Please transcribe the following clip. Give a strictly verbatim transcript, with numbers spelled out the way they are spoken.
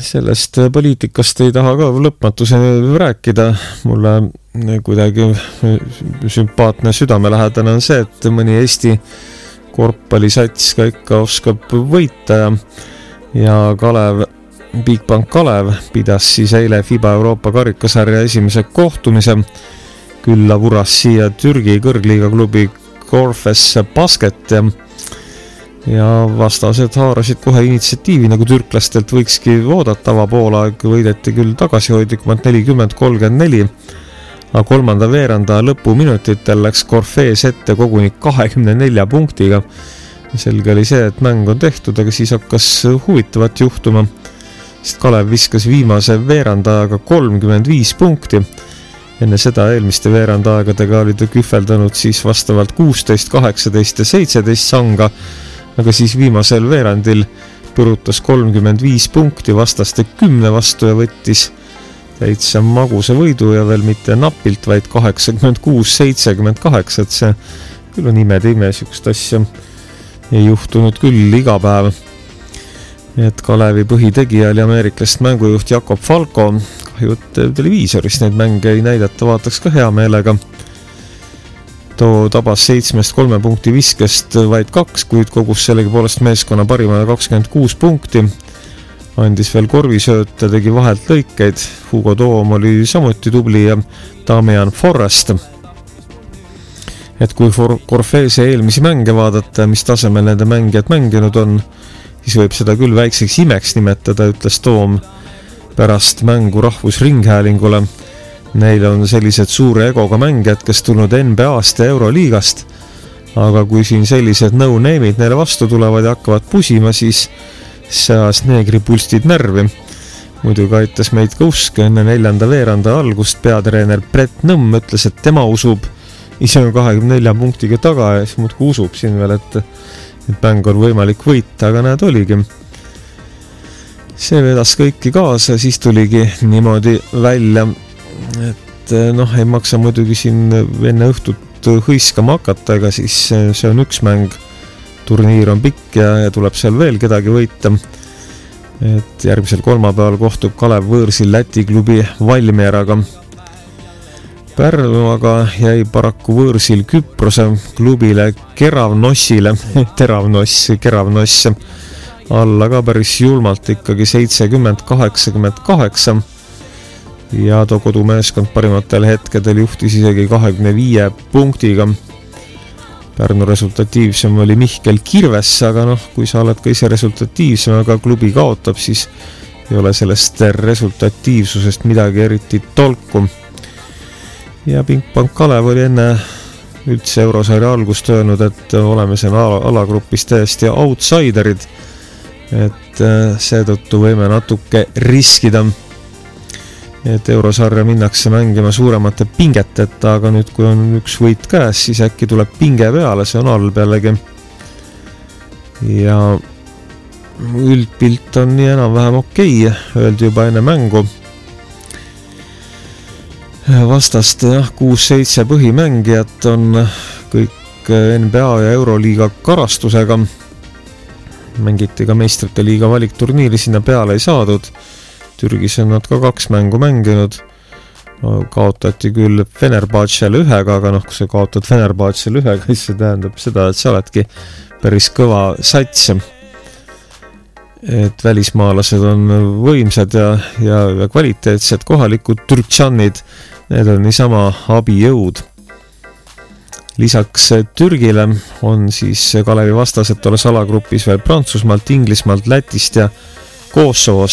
sellest poliitikast ei taha ka lõpmatuseni rääkida. Mulle kuidagi sümpaatne südamelähedane on see, et mõni Eesti korvpallisats ka ikka oskab võita ja, ja Kalev, Bigbank Kalev pidas siis eile FIBA Euroopa karikasarja esimese kohtumise. Külla vuras siia Türgi kõrgliiga klubi Korfes Basket ja ja vastased haarasid kohe initsiatiivi, nagu türklastelt võikski oodata. Avapoolaeg võideti küll tagasihoidlikumalt nelikümmend kolmkümmend neli, aga kolmanda veeranda lõpuminutitel läks Korfees ette koguni kahekümne nelja punktiga. Selge oli see, et mäng on tehtud, aga siis hakkas huvitavat juhtuma, sest Kalev viskas viimase veerandajaga kolmkümmend viis punkti. Enne seda eelmiste veerandajagadega oli ta kühveldanud siis vastavalt kuusteist, kaheksateist ja seitseteist sanga, aga siis viimasel veerandil põrutas kolmkümmend viis punkti vastaste kümne vastu ja võttis täitsa magusa võidu ja veel mitte napilt, vaid kaheksakümmend kuus seitsekümmend kaheksa, et see küll on imede ime, sükst asja ei juhtunud küll iga päev. Et Kalevi põhitegija oli ameeriklast mängujuht Jakob Falko. Kahju, et televiisorist neid mänge ei näidata, vaataks ka hea meelega. Too tabas seitsmest kolme punkti viskest vaid kaks, kuid kogus sellegi poolest meeskonna parimana kakskümmend kuus punkti. Andis veel korvisööte, tegi vahelt lõikeid. Hugo Toom oli samuti tubli ja Damian Forrest. Et kui Korfeese eelmisi mänge vaadata, mis tasemel nende mängijad mänginud on, siis võib seda küll väikseks imeks nimetada, ütles Toom pärast mängu Rahvusringhäälingule. Neil on sellised suure egoga mängijad, kes tulnud N B A-st ja Euroliigast, aga kui siin sellised no-name'id neile vastu tulevad ja hakkavad pusima, siis seas neegripulstid närvi. Muidugi aitas meid ka usk enne neljanda veeranda algust. Peatreener Brett Nõmm ütles, et tema usub, ise on kahekümne nelja punktiga taga ja siis muudki usub siin veel, et, et mäng on võimalik võita, aga näed oligi. See vedas kõiki kaasa, siis tuligi niimoodi välja, et noh, ei maksa muidugi siin enne õhtut hõiskama hakata, ega siis see on üks mäng, turniir on pikk ja, ja tuleb seal veel kedagi võita. Et järgmisel kolmapäeval kohtub Kalev võõrsil Läti klubi Valmieraga. Pärnu aga jäi paraku võõrsil Küprose klubile Keravnossile, Teravnoss, Keravnoss alla ka päris julmalt ikkagi seitsekümmend kaheksakümmend kaheksa ja too kodumeeskond parimatel hetkedel juhtis isegi kahekümne viie punktiga. Pärnu resultatiivsem oli Mihkel Kirves, aga noh, kui sa oled ka ise resultatiivsem, aga klubi kaotab, siis ei ole sellest resultatiivsusest midagi eriti tolku. Ja Bigbank Kalev oli enne üldse eurosarja algust öelnud, et oleme siin alagrupis täiesti outsiderid, et seetõttu võime natuke riskida, et eurosarja minnakse mängima suuremate pingeteta, aga nüüd kui on üks võit käes, siis äkki tuleb pinge peale, see on all pealegi. Ja üldpilt on nii enam-vähem okei, öeldi juba enne mängu. Vastast jah, kuus seitse põhimängijat on kõik N B A ja Euroliiga karastusega. Mängiti ka meistrite liiga valikturniiri, sinna peale ei saadud. Türgis on nad ka kaks mängu mänginud. Kaotati küll Fenerbahčele ühega, aga noh, kui sa kaotad Fenerbahčele ühega, siis see tähendab seda, et sa oledki päris kõva sats. Et välismaalased on võimsad ja, ja kvaliteetsed kohalikud türktšanid, need on niisama abijõud. Lisaks Türgile on siis Kalevi vastased tolles alagrupis veel Prantsusmaalt, Inglismaalt, Lätist ja Kosovost.